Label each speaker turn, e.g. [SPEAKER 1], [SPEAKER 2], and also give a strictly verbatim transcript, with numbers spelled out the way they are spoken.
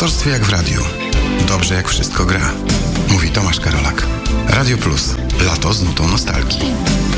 [SPEAKER 1] Aktorstwie jak w radiu. Dobrze jak wszystko gra. Mówi Tomasz Karolak. Radio Plus. Lato z nutą nostalgii.